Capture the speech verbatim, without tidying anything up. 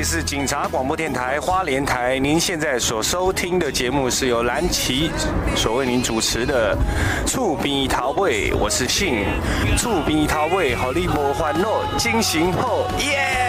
里是警察广播电台花莲台，您现在所收听的节目是由蓝旗所为您主持的《厝边头尾》，我是信，厝边头尾，好你无烦恼，精神好，耶、yeah!